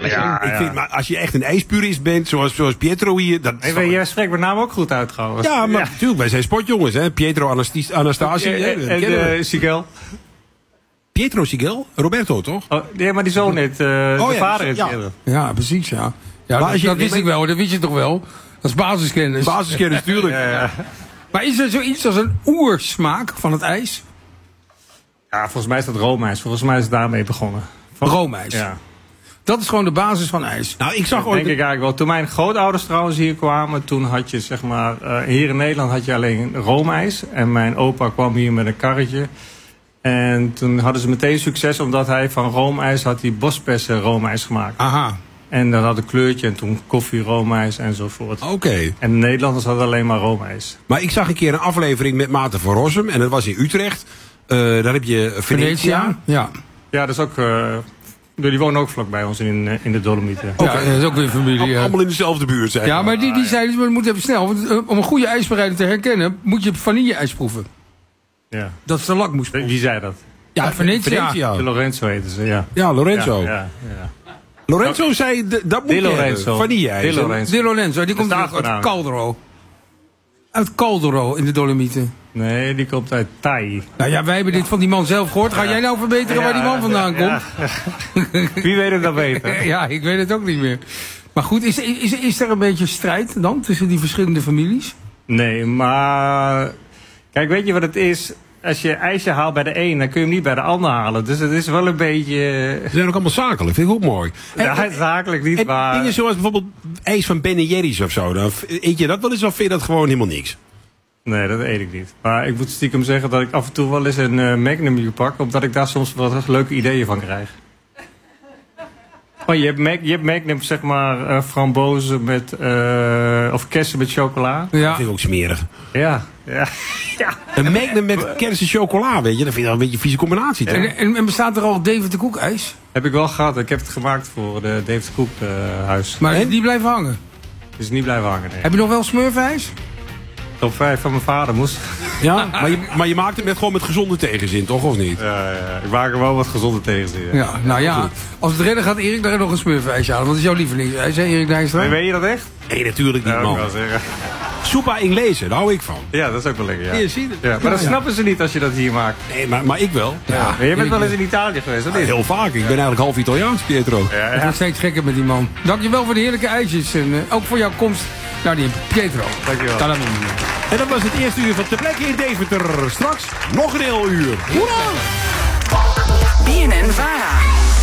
Ik vind, maar als je echt een ijspurist bent, zoals Pietro hier... Jij spreekt mijn naam ook goed uit, trouwens. Ja, maar natuurlijk, wij zijn sportjongens, hè. Pietro Anastasi. En Sigel. Pietro Sigel? Roberto, toch? Oh, nee, maar die zoon heet de vader heet Sigel. Ja, precies, ja. Dat wist ik wel, dat wist je toch wel? Dat is basiskennis. Basiskennis, tuurlijk. Maar is er zoiets als een oersmaak van het ijs? Ja, volgens mij is dat roomijs. Volgens mij is het daarmee begonnen. Roomijs? Ja. Dat is gewoon de basis van ijs. Nou, ik zag denk ik eigenlijk wel. Toen mijn grootouders trouwens hier kwamen, toen had je zeg maar... hier in Nederland had je alleen roomijs. En mijn opa kwam hier met een karretje. En toen hadden ze meteen succes, omdat hij van roomijs had die bosbessen roomijs gemaakt. Aha. En dat had een kleurtje en toen koffie, roomijs enzovoort. Oké. En de Nederlanders hadden alleen maar roomijs. Maar ik zag een keer een aflevering met Maarten van Rossum. En dat was in Utrecht. Daar heb je Venetia. Ja. Ja, dat is ook... die wonen ook vlakbij ons in de Dolomieten. Ja, dat is ook weer familie. Allemaal in dezelfde buurt, zeg. Ja, maar die zeiden, we moeten even snel. Want om een goede ijsbereider te herkennen, moet je vanille-ijs proeven. Ja. Dat is de lakmoesproef. Wie zei dat? Ja, Venetia. De Lorenzo heten ze, ja. Ja, Lorenzo. Ja. Lorenzo zei, dat moet je vanille-ijs. De Lorenzo, die komt uit Caldero. Uit Caldero in de Dolomieten. Nee, die komt uit Tai. Nou ja, wij hebben dit van die man zelf gehoord. Ga jij nou verbeteren waar die man vandaan komt? Wie weet het dan beter? Ja, ik weet het ook niet meer. Maar goed, is er een beetje strijd dan tussen die verschillende families? Nee, maar... Kijk, weet je wat het is? Als je ijsje haalt bij de een, dan kun je hem niet bij de ander halen. Dus het is wel een beetje... Ze zijn ook allemaal zakelijk, vind ik ook mooi. Ja, zakelijk niet, maar... Dingen zoals bijvoorbeeld ijs van Ben & Jerry's of zo. Dan eet je dat wel eens of vind je dat gewoon helemaal niks? Nee, dat eet ik niet. Maar ik moet stiekem zeggen dat ik af en toe wel eens een Magnum pak, omdat ik daar soms wat leuke ideeën van krijg. Oh, je hebt Magnum, zeg maar, frambozen met... of kersen met chocola. Ja. Dat vind ik ook smerig. Ja. Een Magnum met kersen chocola, weet je. Dat vind ik wel een beetje een vieze combinatie. Ja. En bestaat er al David de Koek ijs? Heb ik wel gehad. Ik heb het gemaakt voor de David de Koek huis. Maar die blijven hangen? Is niet blijven hangen, nee. Heb je nog wel smurfijs? Top 5 van mijn vader moest. Ja, maar je maakt het gewoon met gezonde tegenzin, toch? Of niet? Ja. Ik maak er wel wat gezonde tegenzin. Ja, nou ja. Als het redden gaat Erik daar nog een smurfijsje halen. Wat is jouw lievelingsijs, hè, Erik Dijkstra? Weet je dat echt? Nee, natuurlijk niet, man. Soepa Inglese, daar hou ik van. Ja, dat is ook wel lekker, ja. Je ziet het. Ja, maar dat snappen ze niet als je dat hier maakt. Nee, maar ik wel. Ja. Maar je bent wel eens in Italië geweest, of niet? Heel vaak. Ik ben eigenlijk half Italiaans, Pietro. Ja. Ik word steeds gekker met die man. Dankjewel voor de heerlijke ijsjes. En ook voor jouw komst naar die Pietro. Dankjewel. En dat was het eerste uur van Ter Plekke in Deventer. Straks nog een heel uur. Hoera! BNN-VARA.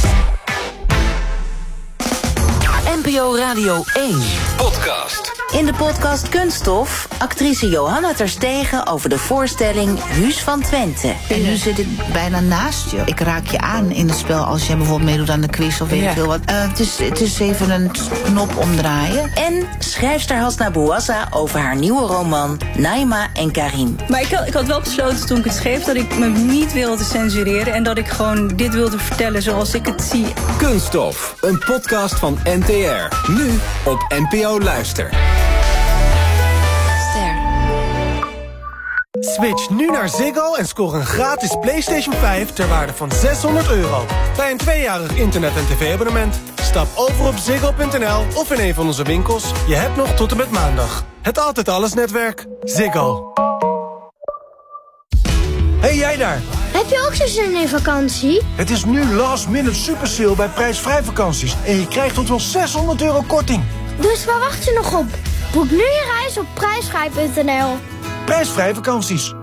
NPO Radio 1. Podcast. In de podcast Kunststof, actrice Johanna Terstegen over de voorstelling Huus van Twente. En nu zit ik bijna naast je. Ik raak je aan in het spel als je bijvoorbeeld meedoet aan de quiz of weet ik veel wat. Het is even een knop omdraaien. En schrijfster Hasna Bouassa over haar nieuwe roman Naima en Karim. Maar ik had wel besloten toen ik het schreef dat ik me niet wilde censureren en dat ik gewoon dit wilde vertellen zoals ik het zie. Kunststof, een podcast van NTR. Nu op NPO Luister. Switch nu naar Ziggo en score een gratis PlayStation 5 ter waarde van €600. Bij een 2-jarig internet- en tv-abonnement. Stap over op ziggo.nl of in een van onze winkels. Je hebt nog tot en met maandag. Het Altijd Alles netwerk. Ziggo. Hey jij daar. Heb je ook zo zin in vakantie? Het is nu last minute super sale bij prijsvrij vakanties. En je krijgt tot wel €600 korting. Dus waar wacht je nog op? Boek nu je reis op prijsvrij.nl. Prijsvrij vakanties.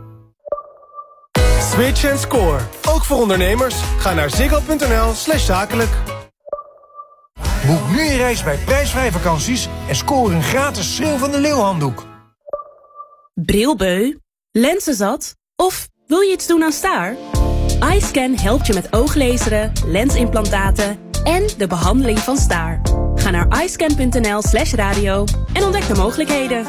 Switch en score. Ook voor ondernemers. Ga naar ziggo.nl/zakelijk. Boek nu je reis bij prijsvrij vakanties en score een gratis Schreeuw van de Leeuw handdoek. Brilbeu, lenzenzat of wil je iets doen aan staar? iScan helpt je met ooglezeren, lensimplantaten en de behandeling van staar. Ga naar iscan.nl/radio en ontdek de mogelijkheden.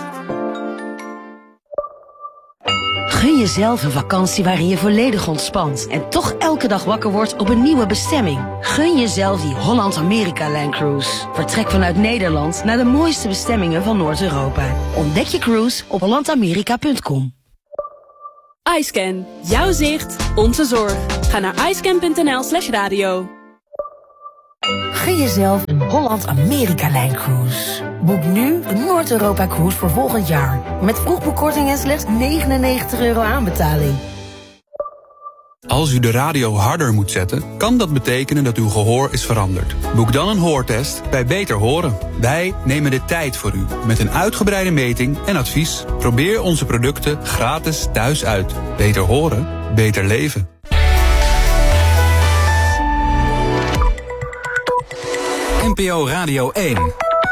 Gun jezelf een vakantie waarin je volledig ontspant en toch elke dag wakker wordt op een nieuwe bestemming. Gun jezelf die Holland-Amerika-Line Cruise. Vertrek vanuit Nederland naar de mooiste bestemmingen van Noord-Europa. Ontdek je cruise op hollandamerika.com. iScan, jouw zicht, onze zorg. Ga naar iscan.nl/radio. Gun jezelf een Holland-Amerika-lijncruise. Boek nu een Noord-Europa-cruise voor volgend jaar. Met vroegboekkorting en slechts €99 aanbetaling. Als u de radio harder moet zetten, kan dat betekenen dat uw gehoor is veranderd. Boek dan een hoortest bij Beter Horen. Wij nemen de tijd voor u met een uitgebreide meting en advies. Probeer onze producten gratis thuis uit. Beter horen, beter leven. NPO Radio 1.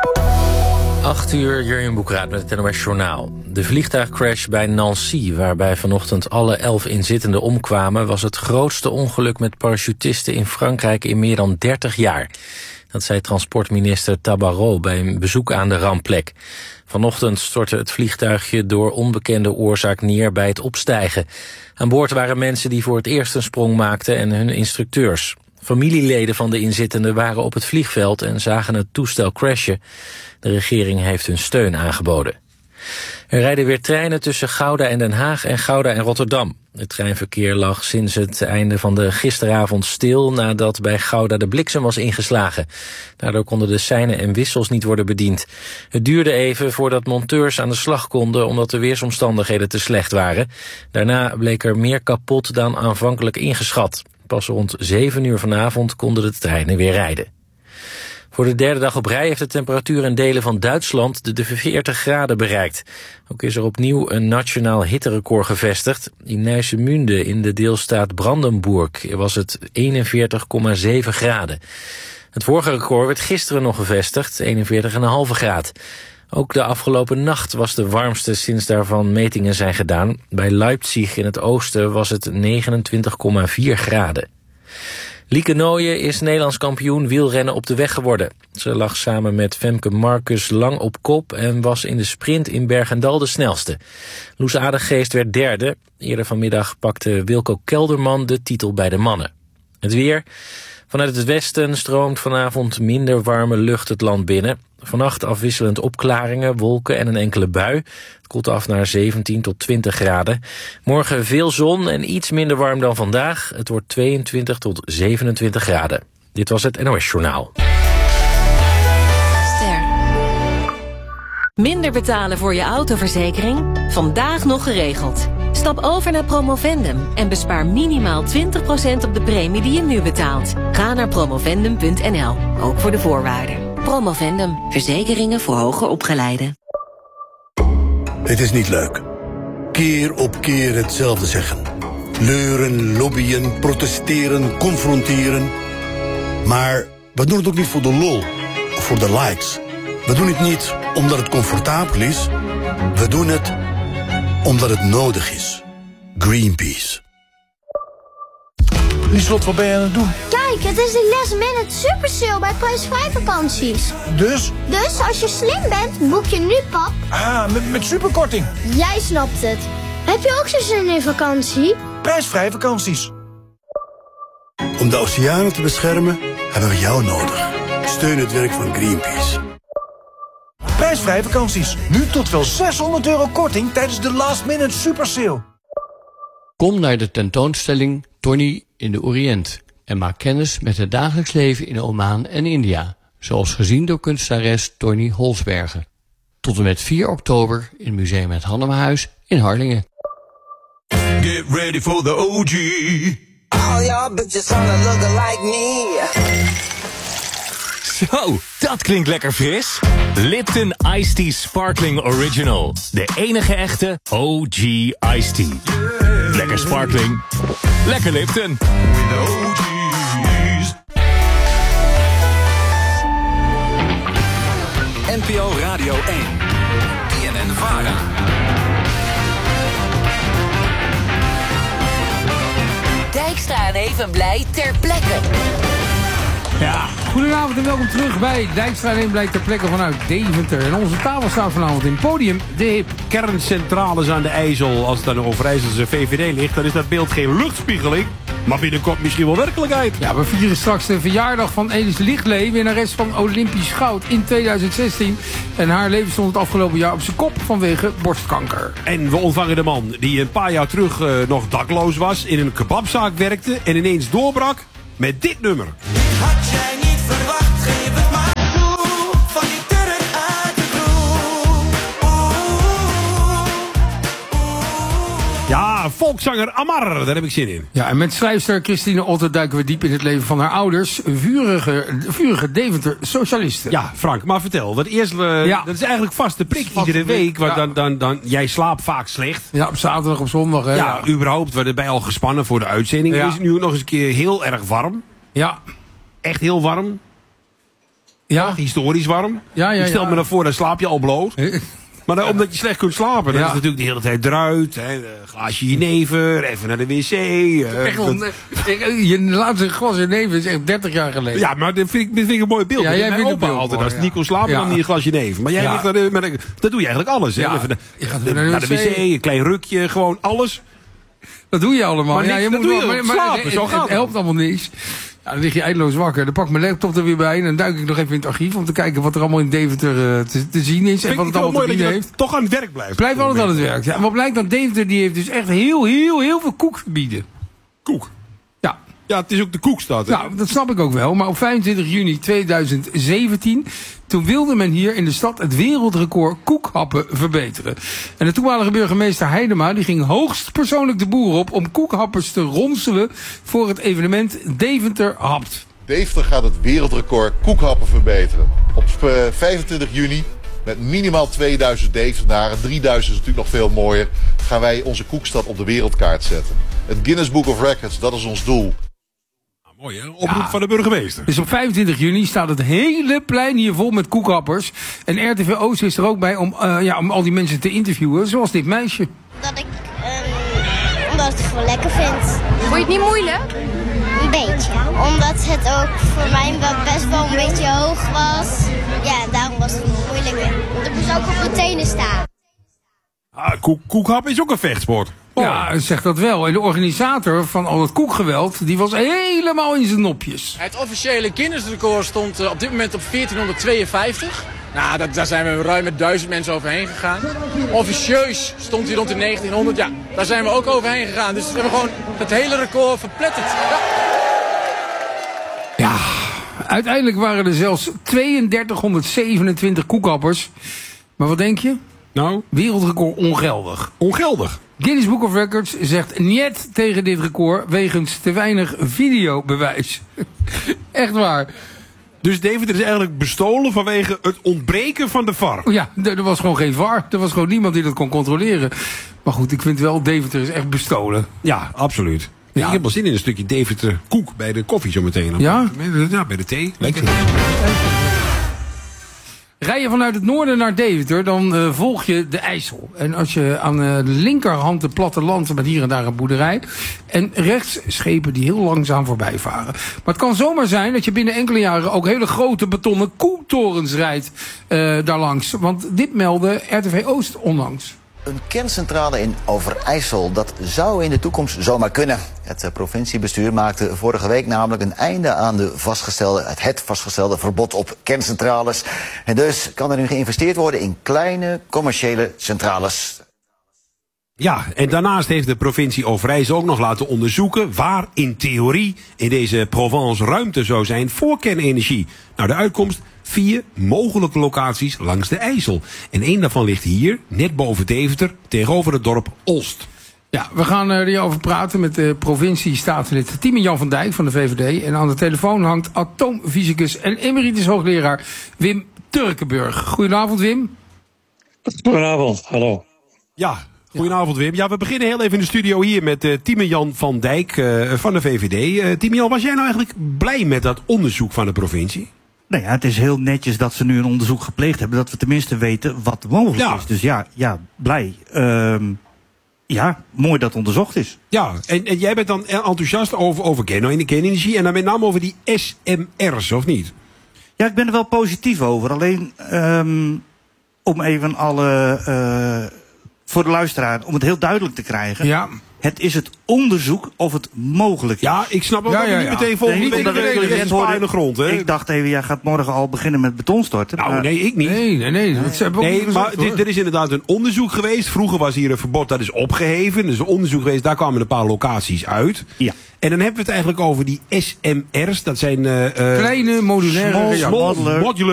8 uur, Jurjen Boekraat met het NOS Journaal. De vliegtuigcrash bij Nancy, waarbij vanochtend alle 11 inzittenden omkwamen, was het grootste ongeluk met parachutisten in Frankrijk in meer dan 30 jaar. Dat zei transportminister Tabarot bij een bezoek aan de rampplek. Vanochtend stortte het vliegtuigje door onbekende oorzaak neer bij het opstijgen. Aan boord waren mensen die voor het eerst een sprong maakten en hun instructeurs. Familieleden van de inzittenden waren op het vliegveld en zagen het toestel crashen. De regering heeft hun steun aangeboden. Er rijden weer treinen tussen Gouda en Den Haag en Gouda en Rotterdam. Het treinverkeer lag sinds het einde van de gisteravond stil nadat bij Gouda de bliksem was ingeslagen. Daardoor konden de seinen en wissels niet worden bediend. Het duurde even voordat monteurs aan de slag konden omdat de weersomstandigheden te slecht waren. Daarna bleek er meer kapot dan aanvankelijk ingeschat. Pas rond 7 uur vanavond konden de treinen weer rijden. Voor de derde dag op rij heeft de temperatuur in delen van Duitsland de 40 graden bereikt. Ook is er opnieuw een nationaal hitterecord gevestigd. In Neijse-Münde in de deelstaat Brandenburg was het 41,7 graden. Het vorige record werd gisteren nog gevestigd, 41,5 graad. Ook de afgelopen nacht was de warmste sinds daarvan metingen zijn gedaan. Bij Leipzig in het oosten was het 29,4 graden. Lieke Nooijen is Nederlands kampioen wielrennen op de weg geworden. Ze lag samen met Femke Marcus lang op kop en was in de sprint in Bergendal de snelste. Loes Adegeest werd derde. Eerder vanmiddag pakte Wilco Kelderman de titel bij de mannen. Het weer. Vanuit het westen stroomt vanavond minder warme lucht het land binnen. Vannacht afwisselend opklaringen, wolken en een enkele bui. Het koelt af naar 17 tot 20 graden. Morgen veel zon en iets minder warm dan vandaag. Het wordt 22 tot 27 graden. Dit was het NOS Journaal. Minder betalen voor je autoverzekering? Vandaag nog geregeld. Stap over naar Promovendum en bespaar minimaal 20% op de premie die je nu betaalt. Ga naar promovendum.nl, ook voor de voorwaarden. Promovendum, verzekeringen voor hoger opgeleiden. Het is niet leuk. Keer op keer hetzelfde zeggen. Leuren, lobbyen, protesteren, confronteren. Maar we doen het ook niet voor de lol of voor de likes. We doen het niet omdat het comfortabel is. We doen het omdat het nodig is. Greenpeace. Lieslot, wat ben je aan het doen? Kijk, het is de last minute super sale bij prijsvrij vakanties. Dus? Dus als je slim bent, boek je nu, pap. Ah, met superkorting. Jij snapt het. Heb je ook zo'n zin in vakantie? Prijsvrij vakanties. Om de oceanen te beschermen hebben we jou nodig. Steun het werk van Greenpeace. Prijsvrij vakanties. Nu tot wel €600 korting tijdens de last minute super sale. Kom naar de tentoonstelling Tony in de Oriënt en maak kennis met het dagelijks leven in Oman en India, zoals gezien door kunstenares Tony Holsbergen. Tot en met 4 oktober in Museum Het Hannemerhuis in Harlingen. Get ready for the OG. All y'all bitches wanna look like me. Zo, dat klinkt lekker fris. Lipton Iced Tea Sparkling Original. De enige echte OG Iced Tea. Lekker sparkling. Lekker Lipton. With the OG's. NPO Radio 1. BNN-VARA. Dijkstra en Evenblij ter plekke. Ja, goedenavond en welkom terug bij Dijkstra en Evenblij ter plekke vanuit Deventer. En onze tafel staat vanavond in het podium. De HIP kerncentrales aan de IJssel. Als het dan over IJsselse VVD ligt, dan is dat beeld geen luchtspiegeling, maar binnenkort misschien wel werkelijkheid. Ja, we vieren straks de verjaardag van Elis Lichtlee, winnares van Olympisch goud in 2016. En haar leven stond het afgelopen jaar op zijn kop vanwege borstkanker. En we ontvangen de man die een paar jaar terug nog dakloos was, in een kebabzaak werkte en ineens doorbrak met dit nummer. Had jij niet verwacht? Ja, volkszanger Amar, daar heb ik zin in. Ja, en met schrijfster Christine Otter duiken we diep in het leven van haar ouders. Vurige Deventer socialisten. Ja, Frank, maar vertel. Dat is eigenlijk vaste prik iedere week. Want dan, jij slaapt vaak slecht. Ja, op zaterdag, op zondag. Hè, ja, überhaupt. We erbij al gespannen voor de uitzending. Ja. Is het nu nog eens een keer heel erg warm. Ja. Echt heel warm. Ja. Historisch warm. Ja, ik stel me dan voor, dan slaap je al bloot. Maar dan, omdat je slecht kunt slapen, dan is het natuurlijk de hele tijd eruit. Hè, een glaasje jenever, even naar de wc. Je laatste glas jenever is echt 30 jaar geleden. Ja, maar dat vind ik een mooi beeld. Ja, jij vindt het beeld altijd. mooi, Als Nico slaapt, dan niet een glas jenever. Maar jij ligt daar, dat doe je eigenlijk alles. Hè? Ja. Even Je gaat naar de wc, een klein rukje, gewoon alles. Dat doe je allemaal. Maar je dat doe je op slapen, zo gaat het helpt allemaal niks. Ja, dan lig je eindeloos wakker. Dan pak ik mijn laptop er weer bij en dan duik ik nog even in het archief om te kijken wat er allemaal in Deventer te zien is. En wat het allemaal te bieden heeft. Toch aan het werk blijft. Blijf altijd aan het werk. Ja, en wat blijkt dan, Deventer die heeft dus echt heel veel koek verbieden. Koek? Ja. Ja, het is ook de koekstad. Ja, dat snap ik ook wel. Maar op 25 juni 2017... toen wilde men hier in de stad het wereldrecord koekhappen verbeteren. En de toenmalige burgemeester Heidema die ging hoogstpersoonlijk de boer op om koekhappers te ronselen voor het evenement Deventer Hapt. Deventer gaat het wereldrecord koekhappen verbeteren. Op 25 juni met minimaal 2000 Deventenaren, 3000 is natuurlijk nog veel mooier, gaan wij onze koekstad op de wereldkaart zetten. Het Guinness Book of Records, dat is ons doel. Mooi hè, oproep van de burgemeester. Dus op 25 juni staat het hele plein hier vol met koekhappers. En RTV Oost is er ook bij om al die mensen te interviewen, zoals dit meisje. Omdat ik het gewoon lekker vind. Vond je het niet moeilijk? Een beetje. Omdat het ook voor mij best wel een beetje hoog was. Ja, daarom was het moeilijk. Want ik moest ook op mijn tenen staan. Koekhappen is ook een vechtsport. Ja, zegt dat wel. En de organisator van al het koekgeweld, die was helemaal in zijn nopjes. Het officiële Guinness-record stond op dit moment op 1452. Nou, daar zijn we ruim met 1000 mensen overheen gegaan. Officieus stond hij rond de 1900. Ja, daar zijn we ook overheen gegaan. Dus we hebben gewoon het hele record verpletterd. Ja, uiteindelijk waren er zelfs 3227 koekhappers. Maar wat denk je? Nou? Wereldrecord ongeldig. Ongeldig? Guinness Book of Records zegt niet tegen dit record wegens te weinig videobewijs. Echt waar. Dus Deventer is eigenlijk bestolen vanwege het ontbreken van de VAR. Ja, er was gewoon geen VAR. Er was gewoon niemand die dat kon controleren. Maar goed, ik vind wel, Deventer is echt bestolen. Ja, absoluut. Ja. Ik heb wel zin in een stukje Deventer koek bij de koffie zometeen. Ja? Ja, bij de thee. Lekker. Rij je vanuit het noorden naar Deventer, dan volg je de IJssel. En als je aan de linkerhand het platteland met hier en daar een boerderij. En rechts schepen die heel langzaam voorbij varen. Maar het kan zomaar zijn dat je binnen enkele jaren ook hele grote betonnen koeltorens rijdt daarlangs. Want dit meldde RTV Oost onlangs. Een kerncentrale in Overijssel, dat zou in de toekomst zomaar kunnen. Het provinciebestuur maakte vorige week namelijk een einde aan het vastgestelde verbod op kerncentrales. En dus kan er nu geïnvesteerd worden in kleine commerciële centrales. Ja, en daarnaast heeft de provincie Overijssel ook nog laten onderzoeken waar in theorie in deze Provence ruimte zou zijn voor kernenergie. Nou, de uitkomst: 4 mogelijke locaties langs de IJssel. En 1 daarvan ligt hier, net boven Deventer, tegenover het dorp Olst. Ja, we gaan hierover praten met de provincie-staatslid Tiemen-Jan van Dijk van de VVD. En aan de telefoon hangt atoomfysicus en emeritus hoogleraar Wim Turkenburg. Goedenavond, Wim. Goedenavond, hallo. Ja, goedenavond, Wim. Ja, we beginnen heel even in de studio hier met Tiemen-Jan van Dijk van de VVD. Tiemen-Jan, was jij nou eigenlijk blij met dat onderzoek van de provincie? Nou ja, het is heel netjes dat ze nu een onderzoek gepleegd hebben, dat we tenminste weten wat mogelijk is. Dus ja, blij. Ja, mooi dat het onderzocht is. Ja, en jij bent dan enthousiast over kernenergie en dan met name over die SMR's, of niet? Ja, ik ben er wel positief over. Alleen, om even voor de luisteraar, om het heel duidelijk te krijgen. Ja. Het is het onderzoek of het mogelijk is. Ja, ik snap ook dat je niet meteen volgende week in de grond. Hè? Ik dacht even, jij gaat morgen al beginnen met betonstorten. Nou, nee, ik niet. Nee, maar er is inderdaad een onderzoek geweest. Vroeger was hier een verbod, dat is opgeheven. Er is een onderzoek geweest, daar kwamen een paar locaties uit. Ja. En dan hebben we het eigenlijk over die SMR's. Dat zijn kleine modulaire modular